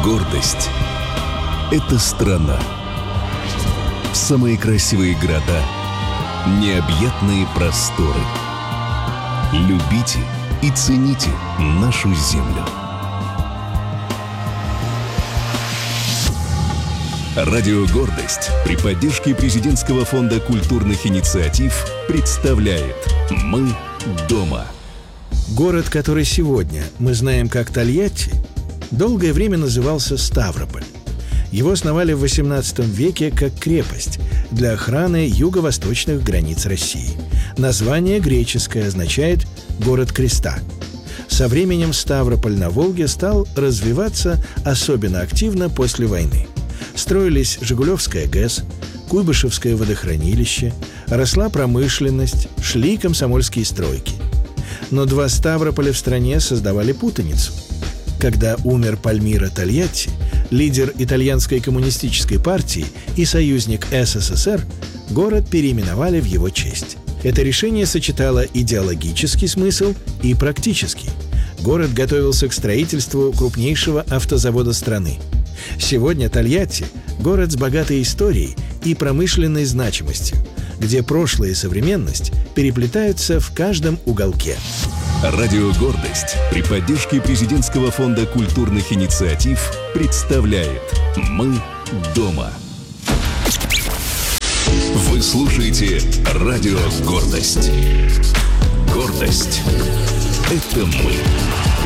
Гордость — это страна. Самые красивые города, необъятные просторы. Любите и цените нашу землю. Радио «Гордость» при поддержке Президентского фонда культурных инициатив представляет «Мы дома». Город, который сегодня мы знаем как Тольятти, долгое время назывался Ставрополь. Его основали в XVIII веке как крепость для охраны юго-восточных границ России. Название греческое означает «город креста». Со временем Ставрополь на Волге стал развиваться особенно активно после войны. Строились Жигулевская ГЭС, Куйбышевское водохранилище, росла промышленность, шли комсомольские стройки. Но два Ставрополя в стране создавали путаницу. Когда умер Пальмиро Тольятти, лидер итальянской коммунистической партии и союзник СССР, город переименовали в его честь. Это решение сочетало идеологический смысл и практический. Город готовился к строительству крупнейшего автозавода страны. Сегодня Тольятти – город с богатой историей и промышленной значимостью, где прошлое и современность переплетаются в каждом уголке. Радио «Гордость» при поддержке Президентского фонда культурных инициатив представляет «Мы дома». Вы слушаете Радио «Гордость». Гордость — это мы.